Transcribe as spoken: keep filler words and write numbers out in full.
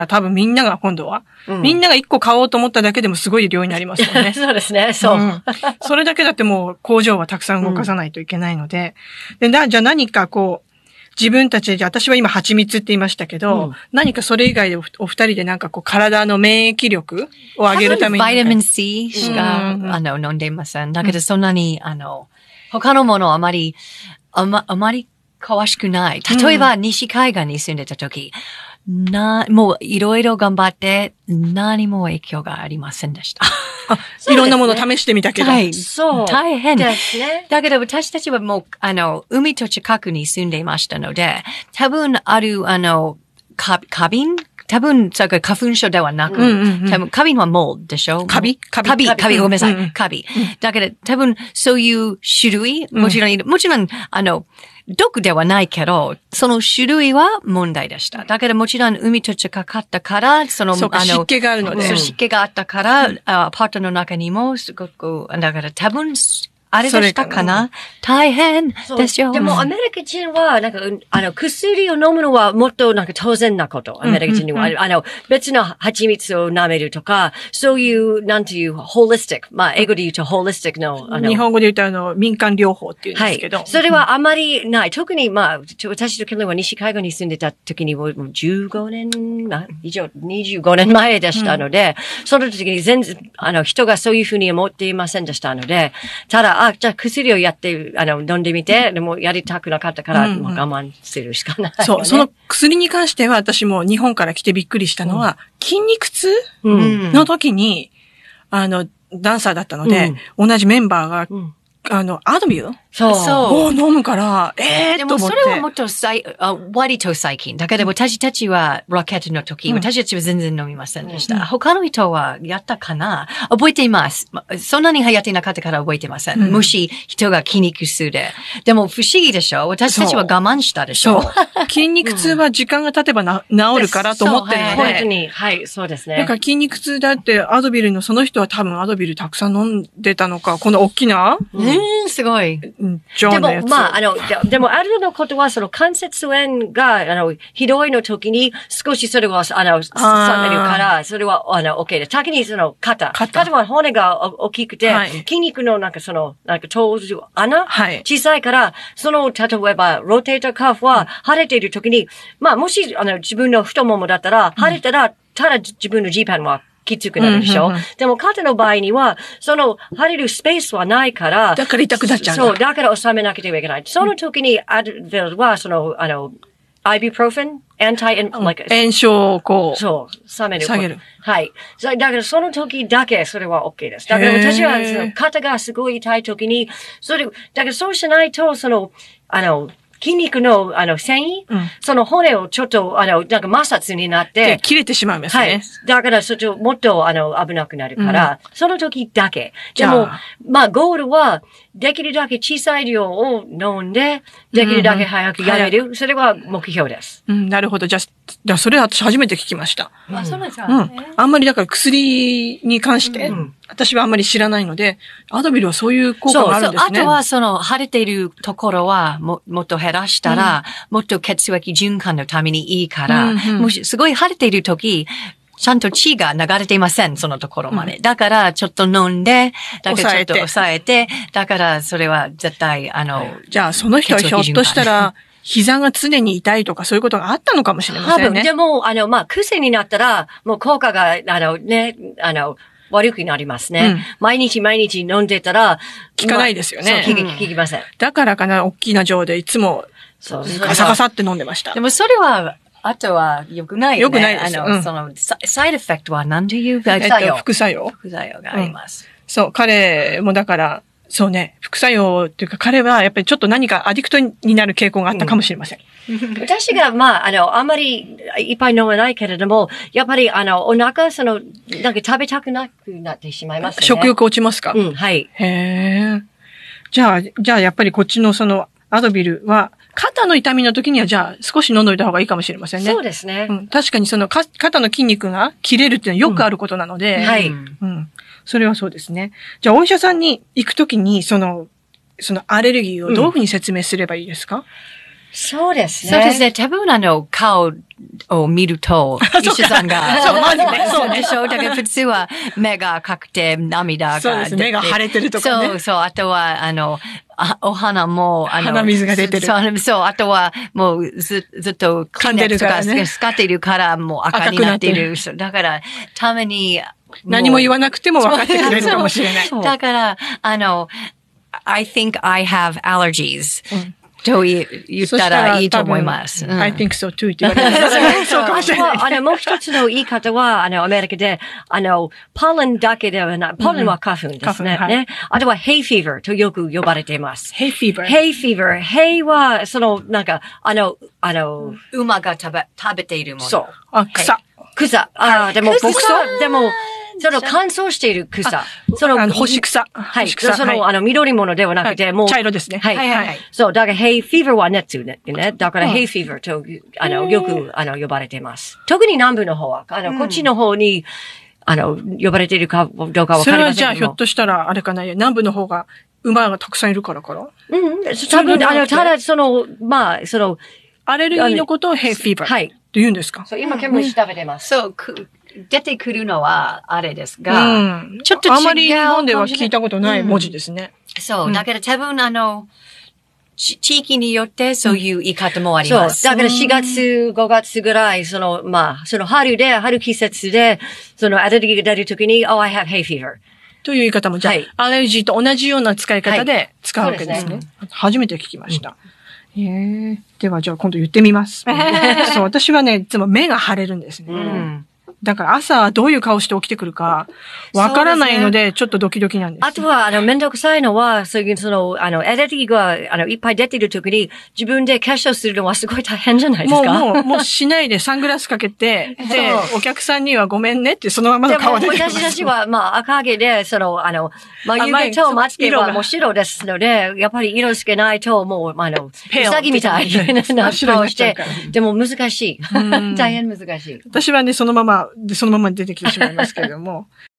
多分みんなが今度は、うん、みんなが一個買おうと思っただけでもすごい量になりますよね。 そうですね、そう、うん。 それだけだってもう工場はたくさん動かさないといけないので。うん、で、じゃあ何かこう、自分たちで、私は今蜂蜜って言いましたけど、うん、何かそれ以外でお, お二人でなんかこう体の免疫力を上げるために。 バイタミン C しか、うん、あの、飲んでいません。だけどそんなに、あの、他のものあまり、あま、あまり詳しくない。例えば、西海岸に住んでた時、な、もういろいろ頑張って何も影響がありませんでした。 いろんなもの試してみたけど。 はい。 そう。 大変ですね。 だけど私たちはもう、あの、海と近くに住んでいましたので、多分ある、あの、か、花瓶多分、それから花粉症ではなく、うんうんうん、多分、花瓶はモールでしょカビカビカビ、カビ、ごめんなさい。うんうん、カビ。だけど、多分、そういう種類、もちろん、うん、もちろん、あの、毒ではないけど、その種類は問題でした。だけどもちろん海と近かったから、その、 そうか、あの、湿気があるので。 そう、湿気があったから、うん、アパートの中にもすごく、だから多分、あれでしたかな大変ですよ。 でもアメリカ人は、なんか、あの、薬を飲むのはもっとなんか当然なこと。アメリカ人には。うんうんうん、あの、別の蜂蜜を舐めるとか、そういう、なんていう、ホリスティック。まあ、英語で言うとホリスティックの、あの。 日本語で言うとあの、民間療法っていうんですけど。 はい。それはあまりない。特にまあ、私とケルンは西海岸に住んでた時にもうじゅうごねん、以上、にじゅうごねんまえでしたので、うん、その時に全然、あの、人がそういうふうに思っていませんでしたので、ただ、あ、じゃあ薬をやって、あの、飲んでみて、でもやりたくなかったから、うんうん、もう我慢するしかない、ね。 そう、その薬に関しては私も日本から来てびっくりしたのは、うん、筋肉痛の時に、あの、ダンサーだったので、うん、同じメンバーが、うん、あの、アドビューそう。そう。飲むから、ええー、 でもそれはもっとさい、あ割と最近。だけど私たちはロケットの時、うん、私たちは全然飲みませんでした。うん、他の人はやったかな覚えています。そんなに流行ってなかったから覚えてません。うん、もし人が筋肉痛で。でも不思議でしょ私たちは我慢したでしょそう。筋肉痛は時間が経てばな、治るからと思ってるので。 本当に。はい、そうですね。 だから筋肉痛だってアドビルのその人は多分アドビルたくさん飲んでたのか、この大きなうん、すごい。 ジョンのやつ。 でも、まあ、あの、で, でも、あるのことは、その関節炎が、あの、ひどいの時に、少しそれは、あの、冷めるから、それは、あの、OK です。先にその、肩。肩。肩は骨が大きくて、はい、筋肉のなんかその、なんか、通る穴、はい、小さいから、その、例えば、ローテーターカーフは、腫れている時に、まあ、もし、あの、自分の太ももだったら、腫れたら、ただ自分の G パンは、きつくなるでしょ、うんうんうん、でも肩の場合には、その、腫れるスペースはないから。 だから痛くなっちゃう。 そう、だから収めなければいけない。その時に、アドビルは、その、あの、アイビュプロフェン、アンタイ、like、 炎症をこう。 そう、下げる。 下げる。 はい。だからその時だけそれは OK です。だから私は、その肩がすごい痛い時に、それ、だからそうしないと、その、あの、筋肉の、あの、繊維、うん、その骨をちょっと、あの、なんか摩擦になって。 切れてしまうんですね。はい。 だから、そっちもっと、あの、危なくなるから、うん、その時だけ。でも、まあ、ゴールは、できるだけ小さい量を飲んで、できるだけ早くやれる。うんうん、それは目標です。 うん、なるほど。じゃあ、じゃあそれは私初めて聞きました。 うん、あ、そうなんですか、 うん。あんまりだから薬に関して、うん、私はあんまり知らないので、アドビルはそういう効果があるんですね。 そうそう。あとは、その、腫れているところはも、もっと減らしたら、うん、もっと血液循環のためにいいから、うんうん、もしすごい腫れている時、ちゃんと血が流れていません、そのところまで。うん、だから、ちょっと飲んで、だからちょっと抑えて、だから、それは絶対、あの、 じゃあ、その人はひょっとしたら、膝が常に痛いとかそういうことがあったのかもしれませんね。多分、 でも、あの、まあ、癖になったら、もう効果が、あのね、あの、悪くなりますね。うん、毎日毎日飲んでたら、 効かないですよね。 まあ、そう、効き、効きません。 だからかな、大きな錠でいつも、そうそうガサガサって飲んでました。 でもそれは、あとは良くないよね。 良くないですよ。 あの、うん、その、サイドエフェクトは何ていう副作用、副作用副作用があります。 うん、そう、彼もだから、そうね、副作用っていうか彼はやっぱりちょっと何かアディクトになる傾向があったかもしれません。 うん、私が、まあ、あの、あんまりいっぱい飲まないけれども、やっぱり、あの、お腹、その、なんか食べたくなくなってしまいますね。 食欲落ちますか？ うん、はい。 へえ。じゃあ、じゃあやっぱりこっちのその、アドビルは、肩の痛みの時には、じゃあ、少し飲んどいた方がいいかもしれませんね。 そうですね。 うん、確かにその、か肩の筋肉が切れるっていうのはよくあることなので、 うん、はい。 うん。それはそうですね。じゃあ、お医者さんに行くときに、その、そのアレルギーをどういうふうに説明すればいいですか？ そうですね。 そうですね。多分あの、顔を見ると、石さんが。 そう、まずね。そうでしょ。だから普通は目が赤くて涙が出て。 そうです。目が腫れてるとかね。 そうそう。あとは、あの、あお花も、あの、 鼻水が出てる。 そう、そう。あとは、もうず、ずっと、 噛んでるからね。 使っているから、もう赤になっている。だから、ために、 何も言わなくても分かってくれるかもしれない。 だから、あの、I think I have allergies. と言ったらいいと思います。 I think so too って言われる。そうかもしれない。 あの、もう一つの言い方は、あの、アメリカで、あの、ポレンだけではない、ポレンは花粉ですね。ね。あとは、hay fever とよく呼ばれています。 hay fever。 hay fever。hay は、その、なんか、あの、あの、 馬が食べ、食べているもの。 そう。 あ、草。 草。ああ、でも、草でも、その乾燥している草。 その、干し草。 はい。その、あの、緑物ではなくて、もう。 茶色ですね。 はい。はい。そう。だから、hay fever は熱ね。だから、hay fever と、あの、よく、あの、呼ばれています。特に南部の方は、あの、こっちの方に、あの、呼ばれているかどうかわかりませんけども。 それはじゃあ、ひょっとしたら、あれかな、南部の方が、馬がたくさんいるからからうん。多分、あの、ただ、その、まあ、その、 アレルギーのことを hay fever。はい。と言うんですか？ そう、今、煙調べてます。 そう、出てくるのはあれですが、 うん、ちょっと違う。あまり日本では聞いたことない文字ですね。 うん、そう。だから多分あの、地域によってそういう言い方もあります。 そう。だからしがつ、ごがつぐらい、その、まあ、その春で、春季節で、そのアレルギーが出るときに、oh, I have hay fever. という言い方も、じゃあ、はい、アレルギーと同じような使い方で使うわけですね。はい、ですね。初めて聞きました。うん、へえ。では、じゃあ今度言ってみます。そう、私はね、いつも目が腫れるんですね。うんだから朝どういう顔して起きてくるかわからないので、ちょっとドキドキなんです。 あとは、あの、めんどくさいのは、そういう、その、あの、アレルギーが、あの、いっぱい出てる時に、自分で化粧するのはすごい大変じゃないですか。 もう、もう、もうしないでサングラスかけて、で、お客さんにはごめんねってそのままの顔で。 でも、私たちは、まあ、赤毛で、その、あの、眉毛とまつげはもう白ですので、やっぱり色つけないと、もう、あの、うさぎみたいな顔して、でも難しい。大変難しい。 私はね、そのまま、で、そのまま出てきてしまいますけれども。